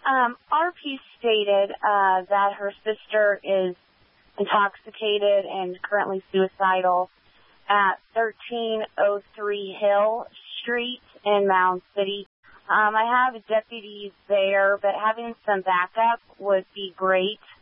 RP stated that her sister is intoxicated and currently suicidal at 1303 Hill Street in Mound City. I have deputies there, but having some backup would be great.